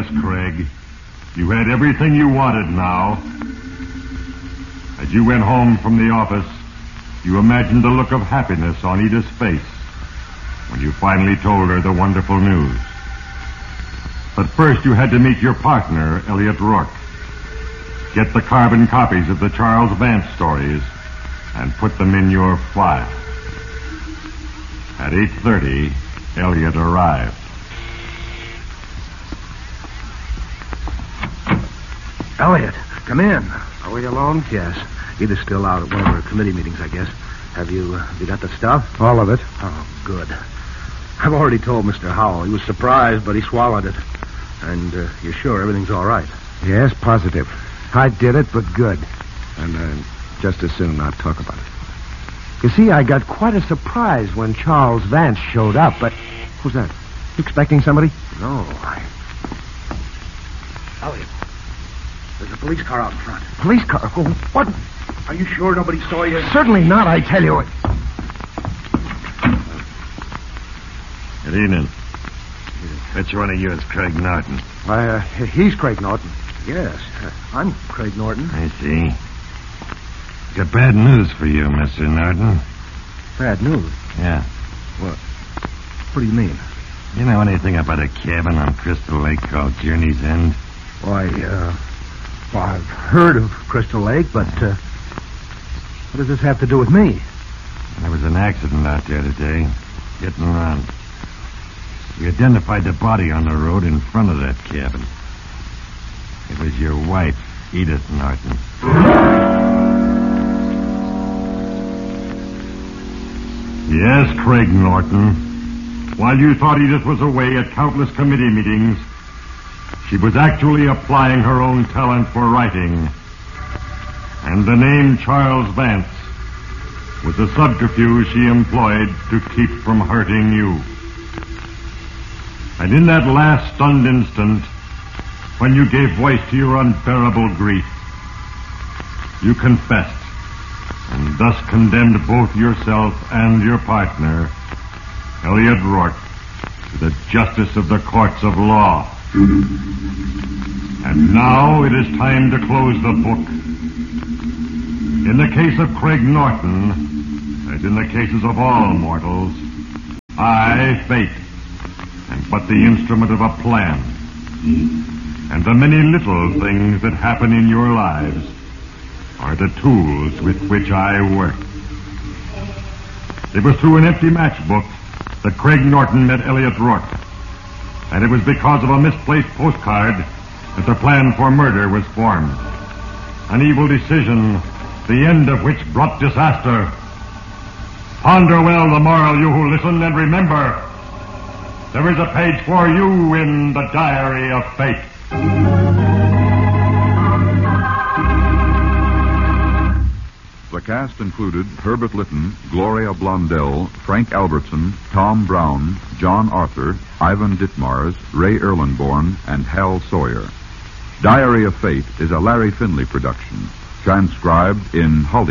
Craig. You had everything you wanted now. As you went home from the office, you imagined the look of happiness on Edith's face when you finally told her the wonderful news. But first you had to meet your partner, Elliot Rourke. Get the carbon copies of the Charles Vance stories and put them in your file. At 8:30, Elliot arrived. Elliot, come in. Are you alone? Yes. Edith's still out at one of her committee meetings, I guess. Have you got the stuff? All of it. Oh, good. I've already told Mr. Howell. He was surprised, but he swallowed it. And you're sure everything's all right? Yes, positive. I did it, but good. And just as soon not talk about it. You see, I got quite a surprise when Charles Vance showed up, but... Who's that? You expecting somebody? No, Elliot, there's a police car out in front. Police car? Oh, what? Are you sure nobody saw you? Certainly not, I tell you. Good evening. Which one of you is Craig Norton? He's Craig Norton. Yes, I'm Craig Norton. I see. Got bad news for you, Mr. Norton. Bad news? Yeah. What do you mean? You know anything about a cabin on Crystal Lake called Journey's End? Why, I've heard of Crystal Lake, but what does this have to do with me? There was an accident out there today. Getting around. We identified the body on the road in front of that cabin. It was your wife, Edith Norton. Yes, Craig Norton. While you thought Edith was away at countless committee meetings, she was actually applying her own talent for writing. And the name Charles Vance was a subterfuge she employed to keep from hurting you. And in that last stunned instant, when you gave voice to your unbearable grief, you confessed and thus condemned both yourself and your partner, Elliot Rourke, to the justice of the courts of law. And now it is time to close the book. In the case of Craig Norton, as in the cases of all mortals, I, fate, am but the instrument of a plan. And the many little things that happen in your lives are the tools with which I work. It was through an empty matchbook that Craig Norton met Elliot Rourke. And it was because of a misplaced postcard that the plan for murder was formed. An evil decision, the end of which brought disaster. Ponder well the moral, you who listen, and remember, there is a page for you in the diary of fate. The cast included Herbert Lytton, Gloria Blondell, Frank Albertson, Tom Brown, John Arthur, Ivan Ditmars, Ray Erlenborn, and Hal Sawyer. Diary of Fate is a Larry Finley production, transcribed in Hollywood.